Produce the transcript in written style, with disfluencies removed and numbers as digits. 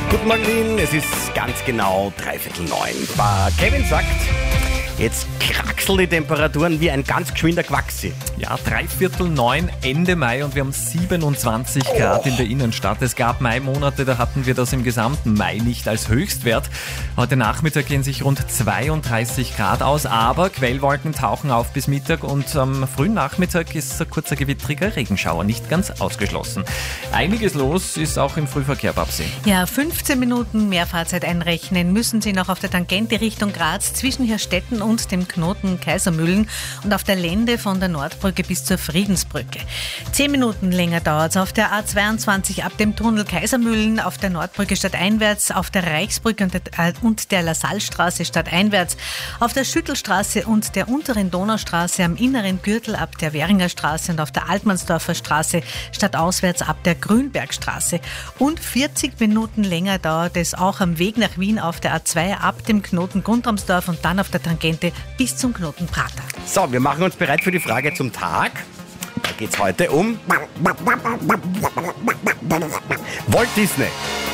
Guten Morgen, Wien. Es ist ganz genau 8:45. Kevin sagt, jetzt kraxeln die Temperaturen wie ein ganz geschwinder Quaxi. Ja, 8:45, Ende Mai und wir haben 27 Grad in der Innenstadt. Es gab Mai-Monate, da hatten wir das im gesamten Mai nicht als Höchstwert. Heute Nachmittag gehen sich rund 32 Grad aus, aber Quellwolken tauchen auf bis Mittag und am frühen Nachmittag ist ein kurzer gewittriger Regenschauer nicht ganz ausgeschlossen. Einiges los ist auch im Frühverkehr, Babsi. Ja, 15 Minuten mehr Fahrzeit einrechnen müssen Sie noch auf der Tangente Richtung Graz zwischen Hirstetten und dem Knoten Kaisermühlen und auf der Lende von der Nordbrücke bis zur Friedensbrücke. 10 Minuten länger dauert es auf der A22 ab dem Tunnel Kaisermühlen, auf der Nordbrücke stadteinwärts, auf der Reichsbrücke und der Lasallstraße stadteinwärts, auf der Schüttelstraße und der unteren Donaustraße am inneren Gürtel ab der Währinger Straße und auf der Altmannsdorfer Straße stadtauswärts ab der Grünbergstraße. Und 40 Minuten länger dauert es auch am Weg nach Wien auf der A2 ab dem Knoten Guntramsdorf und dann auf der Tangente bis zum Knoten Prater. So, wir machen uns bereit für die Frage zum Tag. Da geht's heute um Walt Disney.